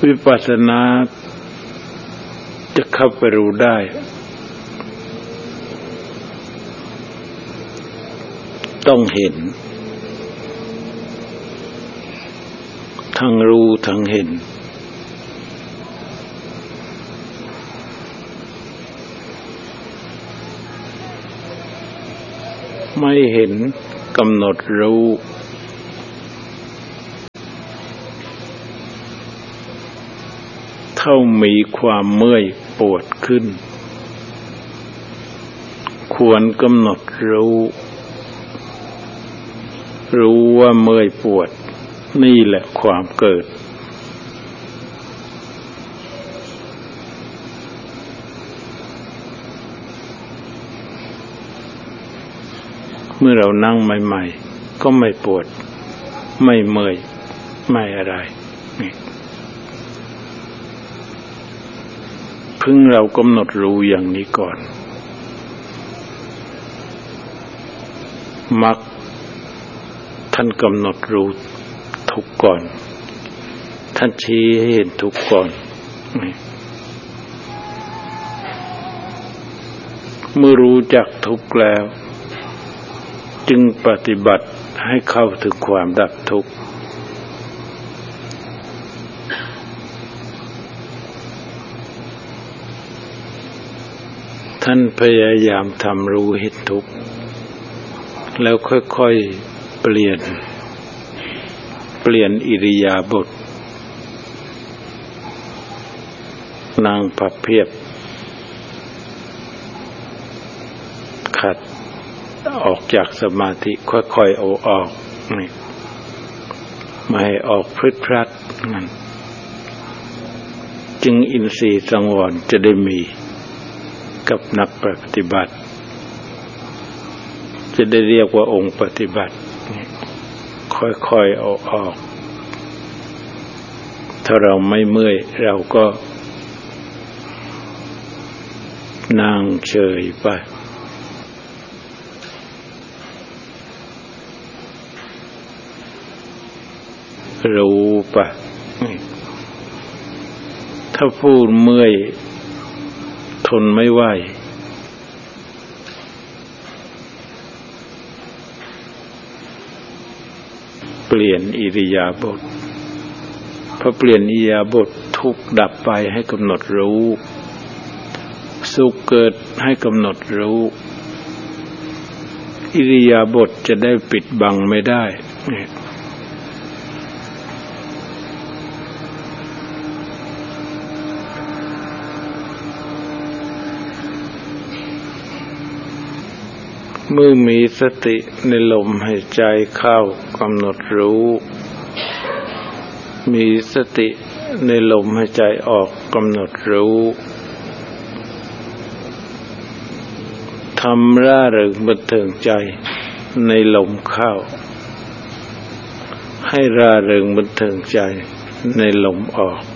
วิปัสสนาจะเข้าไปรู้ได้ต้องเห็นทั้งรู้ทั้งเห็นไม่เห็นกำหนดรู้เท่ามีความเมื่อยปวดขึ้นควรกำหนดรู้ว่าเมื่อยปวดนี่แหละความเกิดเมื่อเรานั่งใหม่ๆก็ไม่ปวดไม่เมื่อยไม่อะไรนี่พึงเรากำหนดรู้อย่างนี้ก่อนมักท่านกำหนดรู้ทุกข์ก่อนท่านชี้ให้เห็นทุกข์ก่อนเมื่อรู้จักทุกข์แล้วจึงปฏิบัติให้เข้าถึงความดับทุกข์ท่านพยายามทำรู้เห็นทุกข์แล้วค่อยๆเปลี่ยนอิริยาบถนั่งพับเพียบขัดออกจากสมาธิค่อยๆเอาออกนี่ไม่ให้ออกพรึดพรัดนั่นจึงอินทรีย์สังวรจะได้มีกับนักปฏิบัติจะได้เรียกว่าองค์ปฏิบัติค่อยๆเอาออกถ้าเราไม่เมื่อยเราก็นั่งเฉยไปรู้ไปถ้าพูดเมื่อยทนไม่ไหวเปลี่ยนอิริยาบถพอเปลี่ยนอิริยาบถทุกข์ดับไปให้กำหนดรู้สุขเกิดให้กำหนดรู้อิริยาบถจะได้ปิดบังไม่ได้เมื่อมีสติในลมหายใจเข้ากำหนดรู้มีสติในลมหายใจออกกำหนดรู้ทำร่าเริงบันเทิงใจในลมเข้าให้ร่าเริงบันเทิงใจในลมออก